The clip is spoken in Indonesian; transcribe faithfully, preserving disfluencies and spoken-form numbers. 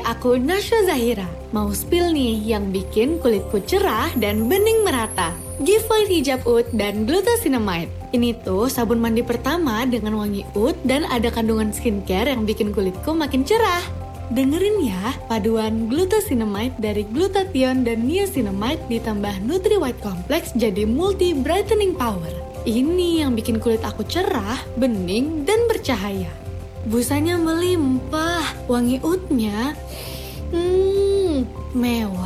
aku Nasya Zahira. Mau spill nih yang bikin kulitku cerah dan bening merata. Giveaway hijab oud dan glucosinamide. Ini tuh sabun mandi pertama dengan wangi oud dan ada kandungan skincare yang bikin kulitku makin cerah. Dengerin ya, paduan glucosinamide dari glutathione dan niacinamide ditambah Nutri White Complex jadi multi brightening power. Ini yang bikin kulit aku cerah, bening, dan bercahaya. Busanya melimpah, wangi oudnya, hmm, mewah.